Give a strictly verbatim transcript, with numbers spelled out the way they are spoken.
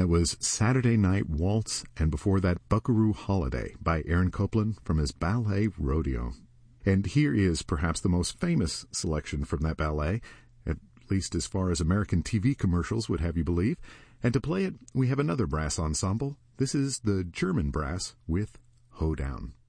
that was Saturday Night Waltz, and before that, Buckaroo Holiday by Aaron Copland from his ballet Rodeo. And here is perhaps the most famous selection from that ballet, at least as far as American T V commercials would have you believe. And to play it, we have another brass ensemble. This is the German brass with Hoedown.